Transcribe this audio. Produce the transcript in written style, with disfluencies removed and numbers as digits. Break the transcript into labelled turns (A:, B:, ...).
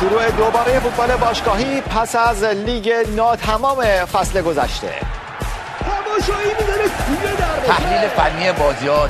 A: شروع دوباره فوتبال باشگاهی پس از لیگ ناتمام فصل گذشته.
B: تماشایی می‌داره توی دروازه.
C: تحلیل فنی بازی‌ها